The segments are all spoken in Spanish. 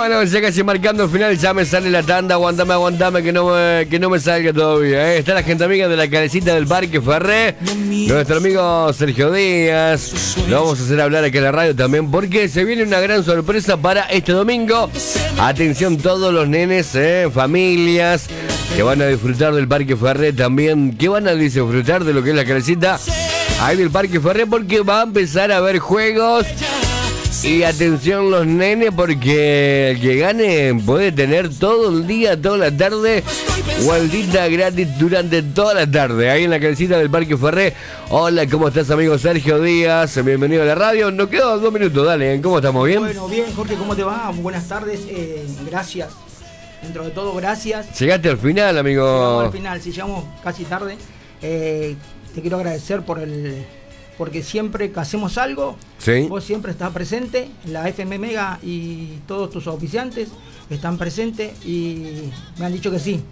Bueno, ya casi marcando el final, ya me sale la tanda. Aguantame, que no me salga todavía. Está la gente amiga de la calecita del Parque Ferré, nuestro amigo Sergio Díaz. Lo vamos a hacer hablar aquí en la radio también, porque se viene una gran sorpresa para este domingo. Atención todos los nenes, familias, que van a disfrutar del Parque Ferré también, que van a disfrutar de lo que es la calecita ahí del Parque Ferré, porque va a empezar a haber juegos. Y atención los nenes, porque el que gane puede tener todo el día, toda la tarde, vueltita gratis durante toda la tarde, ahí en la calecita del Parque Ferré. Hola, ¿cómo estás, amigo Sergio Díaz? Bienvenido a la radio. Nos quedan 2 minutos, dale, ¿cómo estamos? ¿Bien? Bueno, bien, Jorge, ¿cómo te va? Buenas tardes, gracias. Dentro de todo, gracias. Llegaste al final, amigo. Llegamos al final, si llegamos casi tarde. Te quiero agradecer porque siempre que hacemos algo, ¿sí? Vos siempre estás presente, la FM Mega y todos tus auspiciantes están presentes y me han dicho que sí.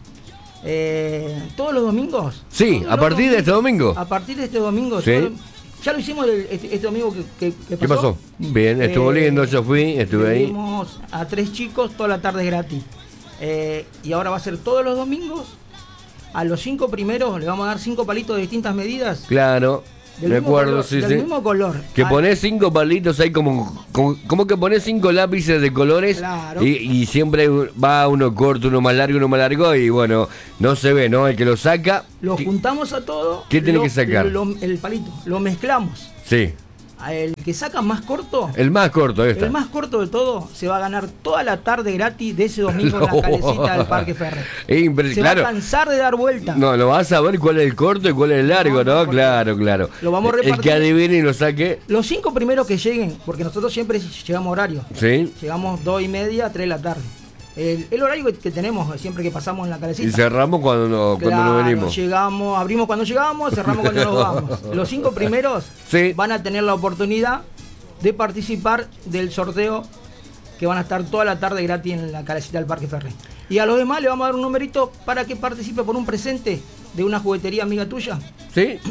Todos los domingos. Sí, a partir de este domingo. A partir de este domingo. Sí. Ya lo hicimos este domingo que pasó. ¿Qué pasó? Bien, estuvo lindo, yo estuve ahí. Tuvimos a 3 chicos, toda la tarde gratis. Y ahora va a ser todos los domingos. A los 5 primeros le vamos a dar 5 palitos de distintas medidas. Claro. Me acuerdo, color, sí, del sí. mismo color. Que ponés 5 palitos ahí como que ponés 5 lápices de colores. Claro. Y siempre va uno corto, uno más largo y bueno, no se ve, ¿no? El que lo saca. Lo juntamos a todo. ¿Qué tiene que sacar? El palito, lo mezclamos. Sí. El que saca más corto. El más corto, esta. El más corto de todo se va a ganar toda la tarde gratis de ese domingo en la calecita del Parque Ferré. Se claro. va a cansar de dar vuelta. No, lo vas a ver cuál es el corto y cuál es el largo, ¿no? Claro. Lo vamos a repartir. El que adivine y lo saque. Los 5 primeros que lleguen, porque nosotros siempre llegamos a horario. Sí. Llegamos 2:30 a 3 de la tarde. El horario que tenemos siempre que pasamos en la calecita. Y cerramos cuando nos venimos. Llegamos, abrimos cuando llegamos, cerramos cuando nos vamos. Los 5 primeros sí. Van a tener la oportunidad de participar del sorteo que van a estar toda la tarde gratis en la calecita del Parque Ferré. Y a los demás le vamos a dar un numerito para que participe por un presente de una juguetería amiga tuya. Sí.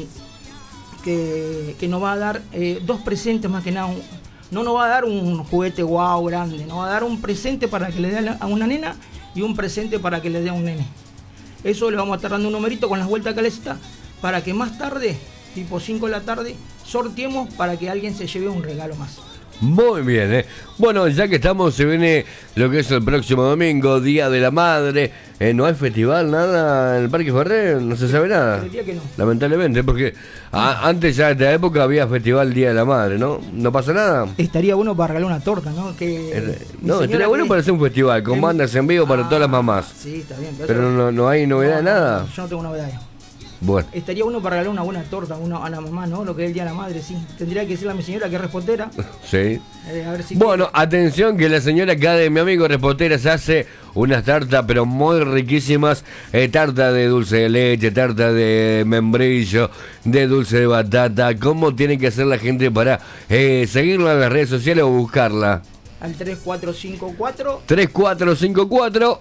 Que nos va a dar 2 presentes más que nada. No nos va a dar un juguete guau grande, nos va a dar un presente para que le dé a una nena y un presente para que le dé a un nene. Eso le vamos a estar dando un numerito con las vueltas a calecita para que más tarde, tipo 5 de la tarde, sorteemos para que alguien se lleve un regalo más. Muy bien, Bueno, ya que estamos, se viene lo que es el próximo domingo, Día de la Madre. No hay festival, nada en el Parque Ferré, no se sabe nada. Creería que no. Lamentablemente, porque antes ya de esta época había festival Día de la Madre, ¿no? ¿No pasa nada? Estaría bueno para regalar una torta, ¿no? Estaría bueno para hacer un festival con bandas en vivo para todas las mamás. Sí, está bien. Pero no hay novedad de nada. Yo no tengo novedad. Bueno. Estaría bueno para regalar una buena torta a la mamá, ¿no? Lo que es el Día de la Madre, sí. Tendría que decirle a mi señora que es repostera. Sí. A ver si bueno, atención que la señora acá de mi amigo repostera se hace unas tartas, pero muy riquísimas. Tarta de dulce de leche, tarta de membrillo, de dulce de batata. ¿Cómo tiene que hacer la gente para seguirla en las redes sociales o buscarla? Al 3454 3454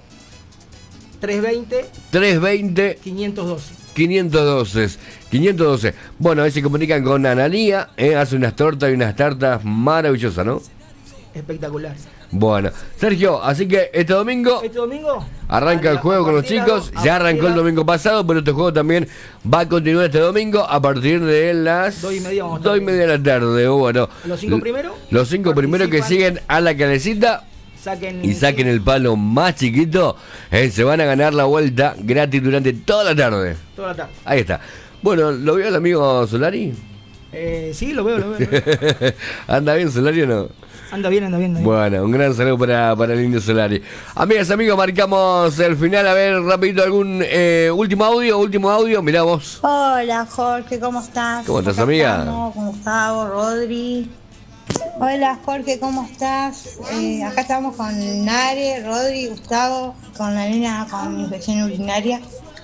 320 512. Bueno, ahí se comunican con Analía, hace unas tortas y unas tartas maravillosas, ¿no? Espectacular. Bueno, Sergio, así que este domingo arranca el juego con los chicos. Ya arrancó el domingo pasado, pero este juego también va a continuar este domingo a partir de las 2:30 de la tarde. Bueno, los 5 primeros. Los 5 primeros que siguen a la calecita saquen el palo más chiquito, se van a ganar la vuelta gratis durante toda la tarde. Ahí está. Bueno, ¿lo vio el amigo Solari? Sí, lo veo. ¿Anda bien Solari o no? Anda bien. Bueno, un gran saludo para el indio Solari. Amigas, amigos, marcamos el final. A ver, rapidito, algún último audio. Mirá vos. Hola, Jorge, ¿cómo estás? ¿Cómo estás, amiga? Estamos con Gustavo, Rodri. Hola, Jorge, ¿cómo estás? Acá estamos con Nare, Rodri, Gustavo, con la nena con infección urinaria.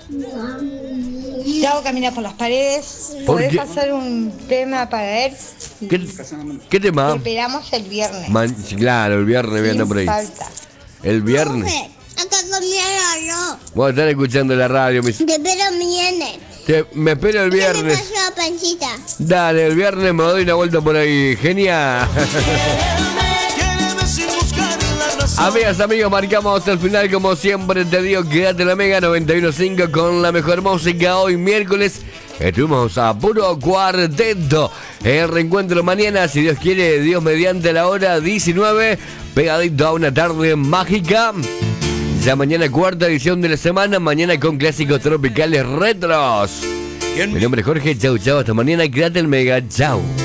Te hago caminar por las paredes. ¿Podés hacer un tema para él? ¿Qué tema? Te esperamos el viernes. Claro, el viernes viendo por ahí. Falta. El viernes. Acá comieron. Bueno, están escuchando la radio. Te espero viene. Me espero el viernes. Me pasó la pancita. Dale, el viernes me doy una vuelta por ahí. Genial. Amigas, amigos, marcamos el final. Como siempre te digo, quédate en la Mega 91.5 con la mejor música. Hoy miércoles estuvimos a puro cuarteto. El reencuentro mañana, si Dios quiere, Dios mediante, la hora 19, pegadito a una tarde mágica. Ya mañana cuarta edición de la semana, mañana con clásicos tropicales retros. Mi nombre es Jorge, chau chau, hasta mañana, quédate en Mega, chau.